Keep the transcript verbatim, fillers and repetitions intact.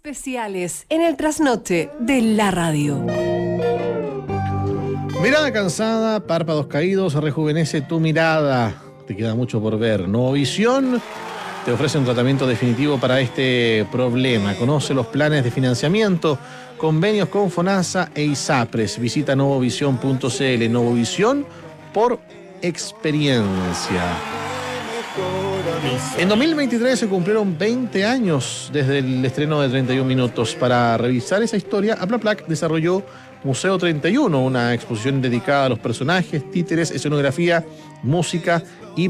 Especiales en el trasnoche de la radio. Mirada cansada, párpados caídos, rejuvenece tu mirada. Te queda mucho por ver. Novovisión te ofrece un tratamiento definitivo para este problema. Conoce los planes de financiamiento, convenios con FONASA e ISAPRES. Visita novovisión punto c l. Novovisión por experiencia. En dos mil veintitrés se cumplieron veinte años desde el estreno de treinta y un minutos. Para revisar esa historia, Aplaplac desarrolló Museo treinta y uno, una exposición dedicada a los personajes, títeres, escenografía, música y